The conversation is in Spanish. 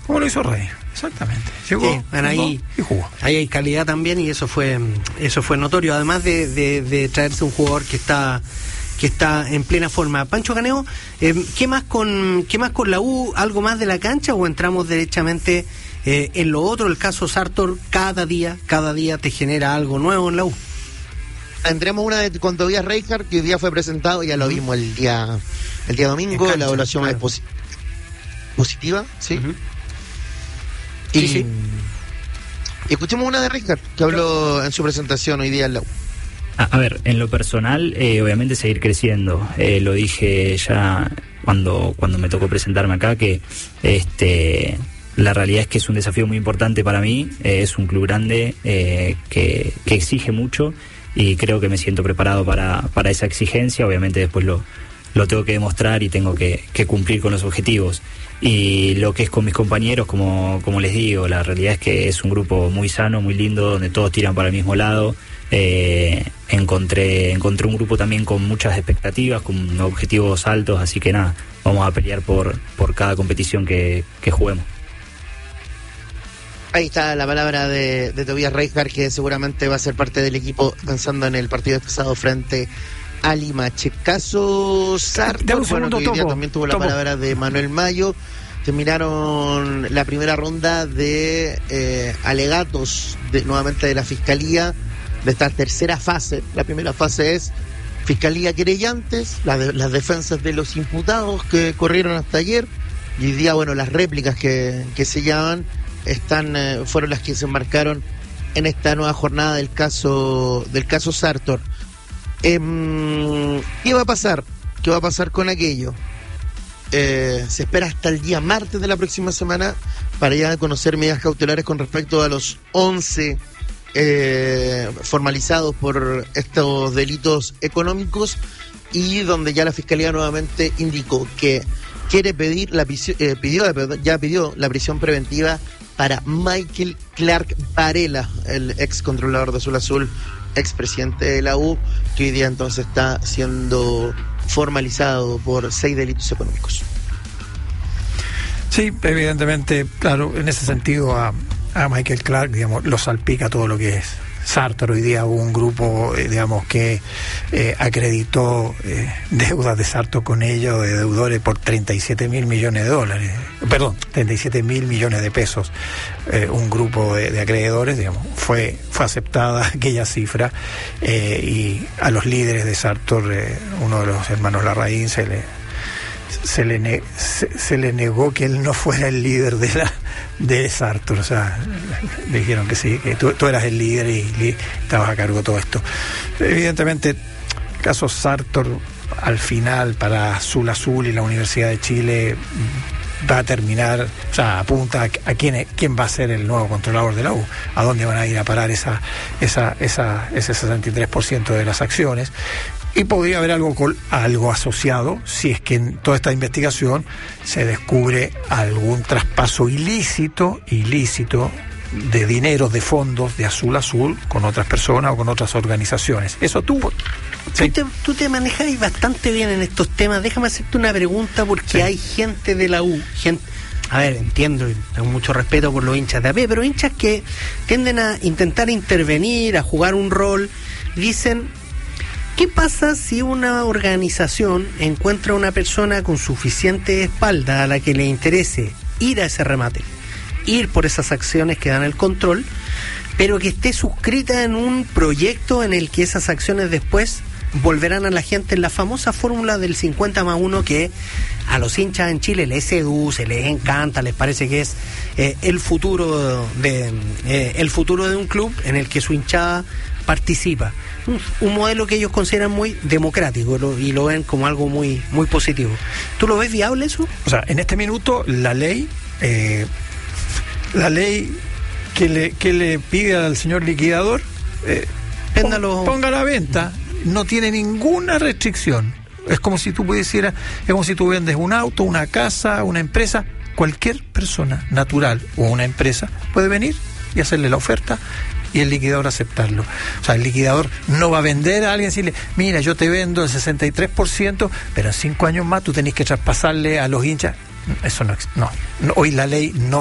Como lo hizo Rey, exactamente. Llegó, sí, bueno, ahí y jugó. Ahí hay calidad también y eso fue notorio, además de traerse un jugador que está en plena forma. Pancho Caneo, ¿qué más con la U? ¿Algo más de la cancha o entramos derechamente en lo otro? El caso Sartor, cada día te genera algo nuevo en la U. Entremos con Tobías Reinhardt, que hoy día fue presentado, ya lo vimos el día domingo, cancha, la evaluación es positiva, ¿sí? Uh-huh. Sí. Escuchemos una de Reinhardt, que habló en su presentación hoy día en la U. A ver, en lo personal, obviamente seguir creciendo. Lo dije ya cuando me tocó presentarme acá, que la realidad es que es un desafío muy importante para mí. Es un club grande que exige mucho y creo que me siento preparado para esa exigencia. Obviamente después lo tengo que demostrar y tengo que cumplir con los objetivos. Y lo que es con mis compañeros, como les digo, la realidad es que es un grupo muy sano, muy lindo, donde todos tiran para el mismo lado. Encontré un grupo también con muchas expectativas, con objetivos altos, así que nada, vamos a pelear por cada competición que juguemos. Ahí está la palabra de Tobías Reinhardt, que seguramente va a ser parte del equipo pensando en el partido pasado frente a Limache. Caso Sartor, bueno, que hoy día también tuvo la palabra de Manuel Mayo. Terminaron la primera ronda de alegatos nuevamente de la Fiscalía de esta tercera fase. La primera fase es Fiscalía querellantes, las defensas de los imputados que corrieron hasta ayer, y hoy día, bueno, las réplicas que se llaman fueron las que se embarcaron en esta nueva jornada del caso Sartor. ¿Qué va a pasar? ¿Qué va a pasar con aquello? Se espera hasta el día martes de la próxima semana para ya conocer medidas cautelares con respecto a los 11 formalizados por estos delitos económicos, y donde ya la Fiscalía nuevamente indicó que quiere pedir pidió la prisión preventiva para Michael Clark Varela, el ex controlador de Azul Azul, ex presidente de la U, que hoy día entonces está siendo formalizado por 6 delitos económicos. Sí, evidentemente, claro, en ese sentido a Michael Clark, digamos, lo salpica todo lo que es Sartor. Hoy día hubo un grupo, digamos, que acreditó deudas de Sartor con ellos, de deudores por 37.000 millones de dólares. Perdón, 37.000 millones de pesos. Un grupo de acreedores, digamos, fue aceptada aquella cifra, y a los líderes de Sartor, uno de los hermanos Larraín, se le negó que él no fuera el líder de Sartor. O sea, le dijeron que sí, que tú eras el líder y estabas a cargo de todo esto. Evidentemente, el caso Sartor, al final, para Azul Azul y la Universidad de Chile, va a terminar, o sea, apunta a quién va a ser el nuevo controlador de la U, a dónde van a ir a parar ese 63% de las acciones. Y podría haber algo asociado si es que en toda esta investigación se descubre algún traspaso ilícito de dinero, de fondos de Azul Azul con otras personas o con otras organizaciones. Eso tuvo. Sí. Tú te manejas bastante bien en estos temas. Déjame hacerte una pregunta, porque sí, hay gente de la U, a ver, entiendo, tengo mucho respeto por los hinchas de AP, pero hinchas que tienden a intentar intervenir, a jugar un rol. Dicen: ¿qué pasa si una organización encuentra una persona con suficiente espalda a la que le interese ir a ese remate, ir por esas acciones que dan el control, pero que esté suscrita en un proyecto en el que esas acciones después volverán a la gente en la famosa fórmula del 50+1, que a los hinchas en Chile les seduce, les encanta, les parece que es el futuro de un club en el que su hinchada participa? Un modelo que ellos consideran muy democrático y lo ven como algo muy, muy positivo. ¿Tú lo ves viable eso? O sea, en este minuto la ley que le pide al señor liquidador ponga a la venta, no tiene ninguna restricción. Es como si tú vendes un auto, una casa, una empresa. Cualquier persona natural o una empresa puede venir y hacerle la oferta y el liquidador aceptarlo. O sea, el liquidador no va a vender a alguien y decirle: mira, yo te vendo el 63%, pero en 5 años más tú tenés que traspasarle a los hinchas. Eso no, hoy la ley no